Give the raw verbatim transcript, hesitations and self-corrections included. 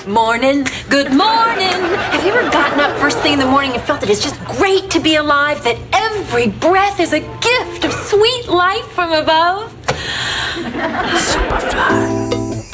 morning, good morning. Have you ever gotten up first thing in the morning and felt that it's just great to be alive, that every breath is a gift of sweet life from above? Superfly.